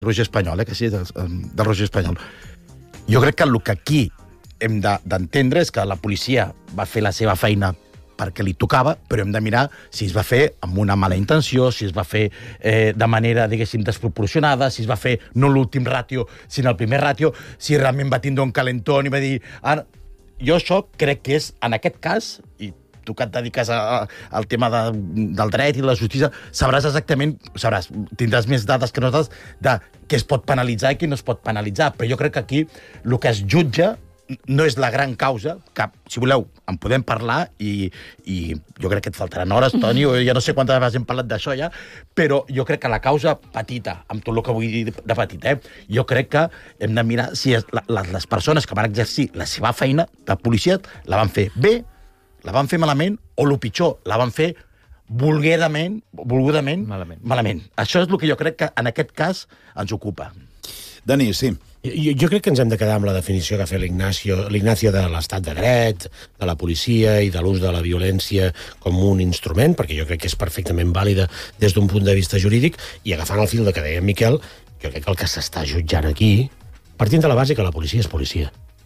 Roger Espanyol, que sí, del Roger Espanyol. Jo crec que el que aquí hem d'entendre és que la policia va fer la seva feina perquè li tocava, però hem de mirar si es va fer amb una mala intenció, si es va fer de manera, diguéssim, desproporcionada, si es va fer no l'últim ràtio, sinó el primer ràtio, si realment va tindre un calentón i va dir... Jo això crec que és, en aquest cas, i tu que et dediques al tema del dret i la justícia, sabràs exactament, tindràs més dades que nosaltres de què es pot penalitzar i què no es pot penalitzar. Però jo crec que aquí el que es jutja no és la gran causa, que, si voleu, en podem parlar i jo crec que et faltaran hores, Toni, ja no sé quantes vegades hem parlat d'això ja, però jo crec que la causa petita, amb tot el que vull dir de petit, jo crec que hem de mirar si les persones que van exercir la seva feina de policia la van fer bé, la van fer malament, o el pitjor, la van fer volgudament, malament. Això és el que jo crec que en aquest cas ens ocupa. Dani, sí. Jo crec que ens hem de quedar amb la definició que ha fet l'Ignacio de l'estat de dret, de la policia i de l'ús de la violència com un instrument, perquè jo crec que és perfectament vàlida des d'un punt de vista jurídic, i agafant el fil de que deia Miquel, jo crec que el que s'està jutjant aquí, partint de la base que la policia és policia.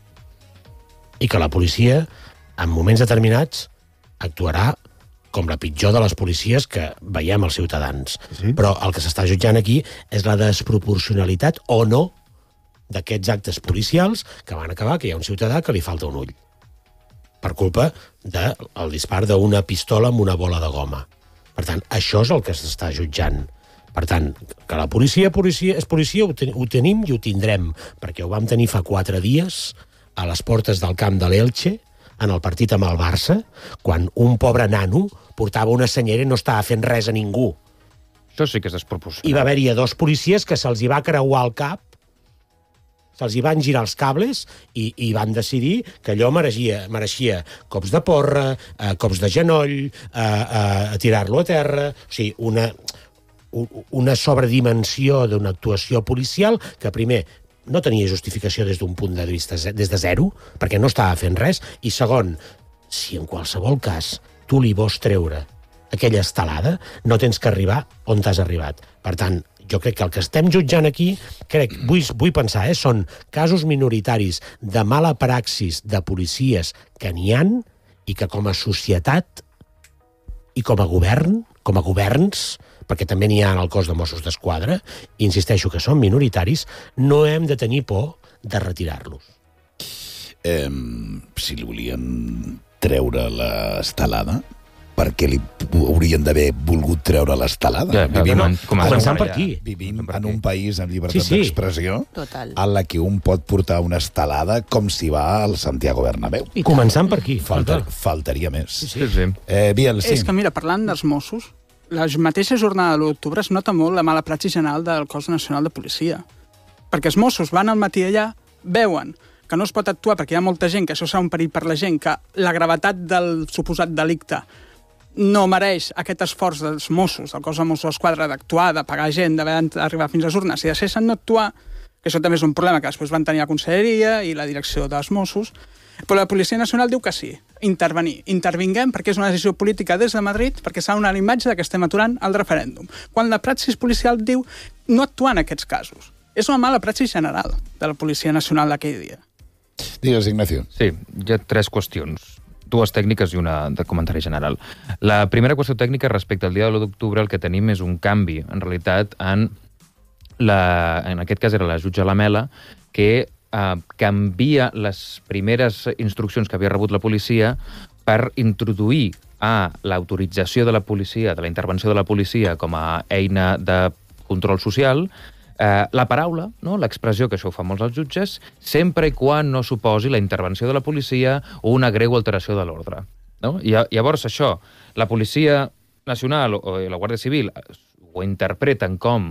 I que la policia, en moments determinats, actuarà com la pitjor de les policies que veiem als ciutadans. Sí. Però el que s'està jutjant aquí és la desproporcionalitat o no d'aquests actes policials que van acabar que hi ha un ciutadà que li falta un ull. Per culpa del dispar d'una pistola amb una bola de goma. Per tant, això és el que s'està jutjant. Per tant, que la policia és policia, ho tenim i ho tindrem, perquè ho vam tenir fa 4 dies a les portes del camp de l'Elche, en el partit amb el Barça, quan un pobre nano portava una senyera i no estava fent res a ningú. Això sí que és desproporcionat. I va haver-hi 2 policies que se'ls hi va creuar el cap, se'ls hi van girar els cables i van decidir que allò mereixia cops de porra, cops de genoll, tirar-lo a terra... O sigui, una sobredimensió d'una actuació policial que, primer, no tenia justificació des d'un punt de vista des de zero, perquè no estava fent res, i segon, si en qualsevol cas tu li vols treure aquella estelada, no tens que arribar on t'has arribat. Per tant, jo crec que el que estem jutjant aquí, vull pensar, són casos minoritaris de mala praxis de policies que n'hi han i que com a societat i com a govern, com a governs, perquè també n'hi ha en el cos de Mossos d'Esquadra, i insisteixo que són minoritaris, no hem de tenir por de retirar-los. Si li volien treure l'estelada, per què li haurien d'haver volgut treure l'estelada? Començant per aquí. Vivim en un país amb llibertat d'expressió en la que un pot portar una estelada com si va al Santiago Bernabéu. Començant per aquí. Faltaria més. Biel, sí. És que, mira, parlant dels Mossos, la mateixa jornada de l'1 es nota molt la mala praxi general del cos nacional de policia. Perquè els Mossos van al matí allà, veuen que no es pot actuar perquè hi ha molta gent, que això serà un perill per la gent, que la gravetat del suposat delicte no mereix aquest esforç dels Mossos, del cos de Mossos d'Esquadra, d'actuar, de pagar gent, d'arribar fins a les urnes, i de cessar no actuar, que això també és un problema que després van tenir la Conselleria i la direcció dels Mossos, però la Policia Nacional diu que sí, intervinguem perquè és una decisió política des de Madrid, perquè s'ha donat la imatge que estem aturant el referèndum. Quan la praxis policial diu no actuar en aquests casos. És una mala praxis general de la Policia Nacional d'aquell dia. Digues, Ignacio. Sí, hi ha 3 qüestions. 2 tècniques i una de comentari general. La primera qüestió tècnica respecte al dia de l'1 d'octubre el que tenim és un canvi, en realitat, en aquest cas era la jutge Lamela, que canvia les primeres instruccions que havia rebut la policia per introduir a l'autorització de la policia, de la intervenció de la policia com a eina de control social, la paraula, no? L'expressió, que això ho fan molts els jutges, sempre i quan no suposi la intervenció de la policia o una greu alteració de l'ordre. No? I llavors això, la Policia Nacional o la Guàrdia Civil ho interpreten com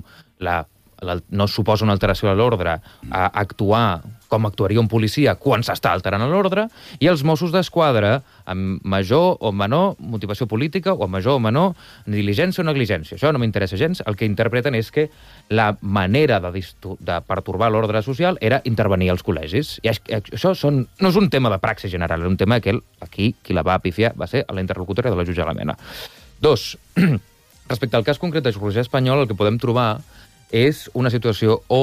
no suposa una alteració de l'ordre a actuar com actuaria un policia quan s'està alterant l'ordre, i els Mossos d'Esquadra, amb major o menor motivació política o amb major o menor diligència o negligència. Això no m'interessa gens. El que interpreten és que la manera de pertorbar l'ordre social era intervenir als col·legis. I això no és un tema de praxi general, és un tema que aquí qui la va pifiar va ser la interlocutòria de la jutge Alamena. 2. Respecte al cas concret de Roger Espanyol, el que podem trobar és una situació o